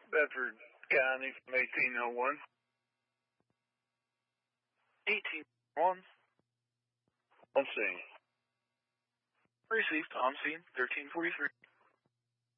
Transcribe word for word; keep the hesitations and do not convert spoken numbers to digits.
Bedford County from eighteen oh one. eighteen oh one. On scene. Received on scene thirteen forty-three.